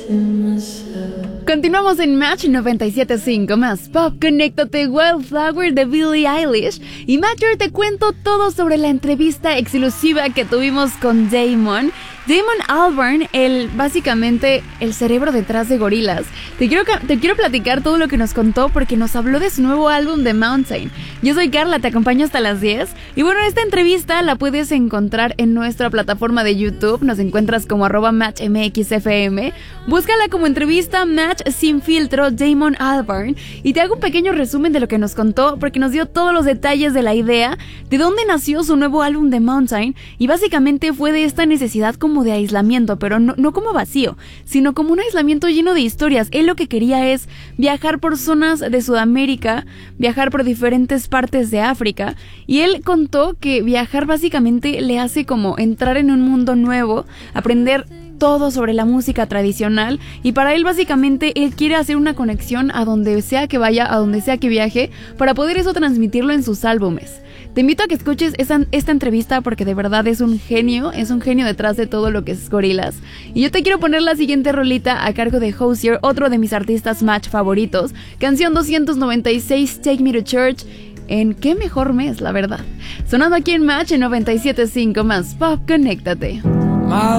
Continuamos en Match 97.5 más Pop. Conéctate, Wildflower de Billie Eilish. Y Match, yo te cuento todo sobre la entrevista exclusiva que tuvimos con Damon Albarn, básicamente el cerebro detrás de Gorillaz. Te quiero platicar todo lo que nos contó porque nos habló de su nuevo álbum The Mountain. Yo soy Carla, te acompaño hasta las 10. Y bueno, esta entrevista la puedes encontrar en nuestra plataforma de YouTube. Nos encuentras como @MatchMXFM. Búscala como entrevista Match sin filtro Damon Albarn. Y te hago un pequeño resumen de lo que nos contó porque nos dio todos los detalles de la idea, de dónde nació su nuevo álbum The Mountain. Y básicamente fue de esta necesidad como de aislamiento, pero no como vacío, sino como un aislamiento lleno de historias. Él lo que quería es viajar por zonas de Sudamérica, viajar por diferentes partes de África, y él contó que viajar básicamente le hace como entrar en un mundo nuevo, aprender todo sobre la música tradicional, y para él básicamente él quiere hacer una conexión a donde sea que vaya, a donde sea que viaje, para poder eso transmitirlo en sus álbumes. Te invito a que escuches esta entrevista porque de verdad es un genio detrás de todo lo que es Gorillaz. Y yo te quiero poner la siguiente rolita a cargo de Hozier, otro de mis artistas Match favoritos, canción 296, Take Me to Church. En qué mejor mes, la verdad. Sonando aquí en Match en 97.5 más Pop, conéctate.